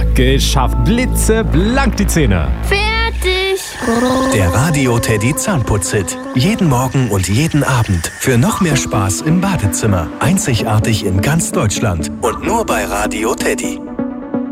Geschafft. Blitzeblank die Zähne. Fertig. Der Radio Teddy Zahnputz-Hit. Jeden Morgen und jeden Abend. Für noch mehr Spaß im Badezimmer. Einzigartig in ganz Deutschland. Und nur bei Radio Teddy.